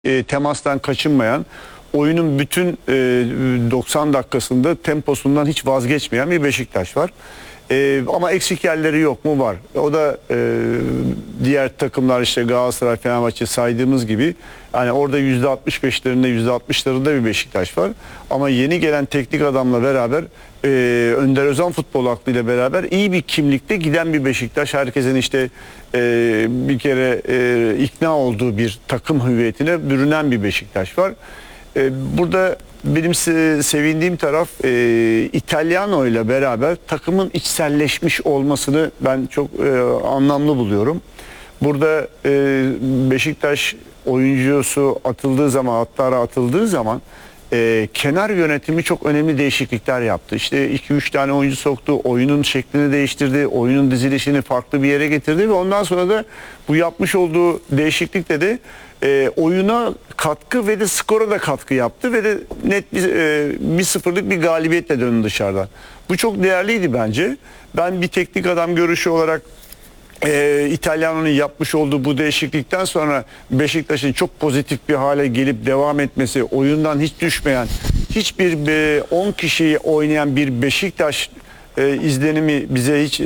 temastan kaçınmayan, oyunun bütün 90 dakikasında temposundan hiç vazgeçmeyen bir Beşiktaş var. Ama eksik yerleri yok mu? Var. O da diğer takımlar, işte Galatasaray, Fenerbahçe saydığımız gibi, yani orada %65'lerinde %60'larında bir Beşiktaş var. Ama yeni gelen teknik adamla beraber, Önder Özan futbol aklıyla beraber iyi bir kimlikte giden bir Beşiktaş. Herkesin işte bir kere ikna olduğu bir takım hüviyetine bürünen bir Beşiktaş var. Burada benim sevindiğim taraf, İtalyano ile beraber takımın içselleşmiş olmasını ben çok anlamlı buluyorum. Burada Beşiktaş oyuncusu atıldığı zaman, hatlara atıldığı zaman kenar yönetimi çok önemli değişiklikler yaptı. İşte 2-3 tane oyuncu soktu, oyunun şeklini değiştirdi, oyunun dizilişini farklı bir yere getirdi ve ondan sonra da bu yapmış olduğu değişiklikle de oyuna katkı ve de skora da katkı yaptı ve de net bir 1-0'lık bir galibiyetle döndü dışarıdan. Bu çok değerliydi bence. Ben bir teknik adam görüşü olarak İtalyano'nun yapmış olduğu bu değişiklikten sonra Beşiktaş'ın çok pozitif bir hale gelip devam etmesi, oyundan hiç düşmeyen, hiçbir 10 kişiyi oynayan bir Beşiktaş izlenimi bize hiç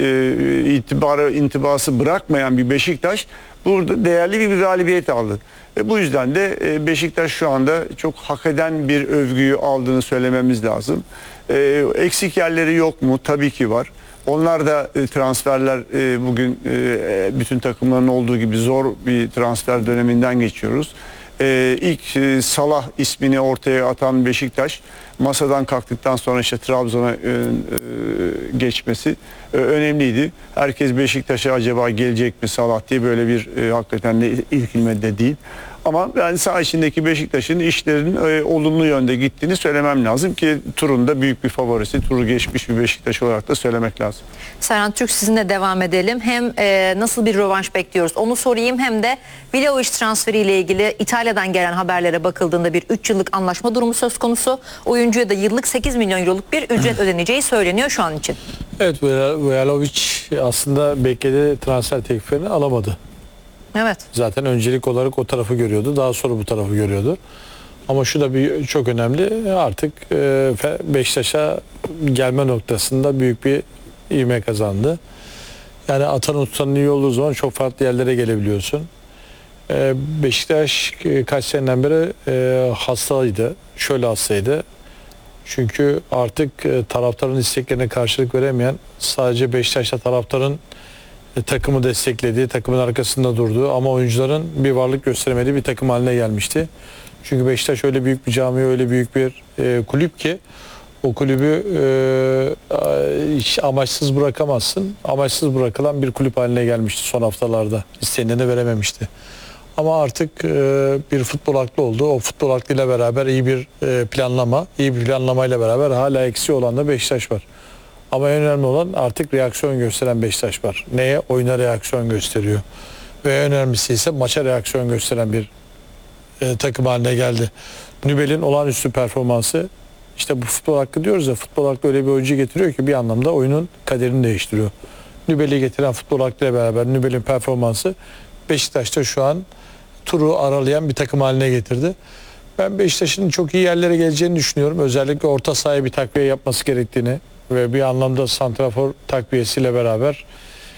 intibası bırakmayan bir Beşiktaş burada değerli bir galibiyet aldı. Bu yüzden de Beşiktaş şu anda çok hak eden bir övgüyü aldığını söylememiz lazım. Eksik yerleri yok mu? Tabii ki var. Onlar da transferler, bugün bütün takımların olduğu gibi zor bir transfer döneminden geçiyoruz. İlk Salah ismini ortaya atan Beşiktaş masadan kalktıktan sonra işte Trabzon'a geçmesi önemliydi. Herkes Beşiktaş'a acaba gelecek mi Salah diye, böyle bir hakikaten de irkilmede değil. Ama yani saha içindeki Beşiktaş'ın işlerinin olumlu yönde gittiğini söylemem lazım ki turun da büyük bir favorisi, turu geçmiş bir Beşiktaş olarak da söylemek lazım. Serhan Türk, sizinle devam edelim. Hem nasıl bir rövanş bekliyoruz onu sorayım, hem de Vlahovic transferiyle ilgili İtalya'dan gelen haberlere bakıldığında bir 3 yıllık anlaşma durumu söz konusu. Oyuncuya da yıllık 8 milyon euroluk bir ücret ödeneceği söyleniyor şu an için. Evet, Vlahovic aslında beklediği transfer tekliflerini alamadı. Evet. Zaten öncelik olarak o tarafı görüyordu. Daha sonra bu tarafı görüyordu. Ama şu da çok önemli. Artık Beşiktaş'a gelme noktasında büyük bir ivme kazandı. Yani atan tutanın iyi olduğu zaman çok farklı yerlere gelebiliyorsun. Beşiktaş kaç seneden beri hastaydı. Şöyle hastaydı. Çünkü artık taraftarın isteklerine karşılık veremeyen, sadece Beşiktaş'ta taraftarın takımı desteklediği, takımın arkasında durduğu ama oyuncuların bir varlık gösteremediği bir takım haline gelmişti. Çünkü Beşiktaş öyle büyük bir cami, öyle büyük bir kulüp ki o kulübü amaçsız bırakamazsın. Amaçsız bırakılan bir kulüp haline gelmişti son haftalarda. İstenileni verememişti. Ama artık bir futbol aklı oldu. O futbol aklıyla beraber iyi bir planlamayla beraber hala eksiği olan da Beşiktaş var. Ama en önemli olan artık reaksiyon gösteren Beşiktaş var. Neye? Oyuna reaksiyon gösteriyor. Ve en önemlisi ise maça reaksiyon gösteren bir takım haline geldi. Nübel'in olağanüstü performansı, işte bu futbol hakkı diyoruz ya, futbol hakkı öyle bir oyuncu getiriyor ki bir anlamda oyunun kaderini değiştiriyor. Nübel'i getiren futbol hakkıyla beraber Nübel'in performansı Beşiktaş'ta şu an turu aralayan bir takım haline getirdi. Ben Beşiktaş'ın çok iyi yerlere geleceğini düşünüyorum. Özellikle orta sahaya bir takviye yapması gerektiğini ve bir anlamda santrafor takviyesiyle beraber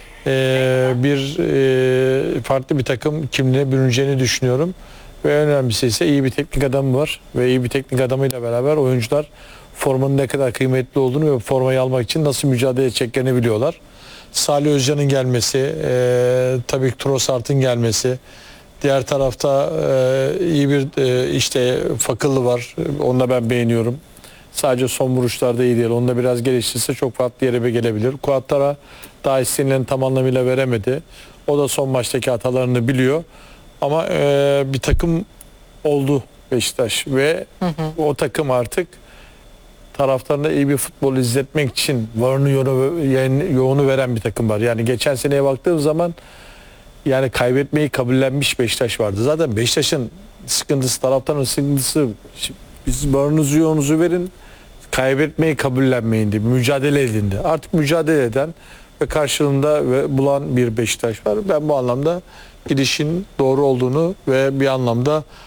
farklı bir takım kimliğine bürüneceğini düşünüyorum. Ve en önemlisi ise iyi bir teknik adamı var ve iyi bir teknik adamıyla beraber oyuncular formanın ne kadar kıymetli olduğunu ve formayı almak için nasıl mücadele edeceklerini biliyorlar. Salih Özcan'ın gelmesi, tabii Trossard'ın gelmesi, diğer tarafta iyi bir işte Fakıllı var, onu da ben beğeniyorum. Sadece son vuruşlarda iyi değil. Onu da biraz geliştirse çok farklı yere gelebilir. Kuattara daha istenilen tam anlamıyla veremedi. O da son maçtaki hatalarını biliyor. Ama bir takım oldu Beşiktaş ve o takım artık taraftarına iyi bir futbol izletmek için varını yoğunu veren bir takım var. Yani geçen seneye baktığım zaman yani kaybetmeyi kabullenmiş Beşiktaş vardı. Zaten Beşiktaş'ın sıkıntısı, taraftarın sıkıntısı, biz varınızı yoğunuzu verin, kaybetmeyi kabullenmeyindi, mücadele edindi. Artık mücadele eden ve karşılığında bulan bir Beşiktaş var. Ben bu anlamda gidişin doğru olduğunu ve bir anlamda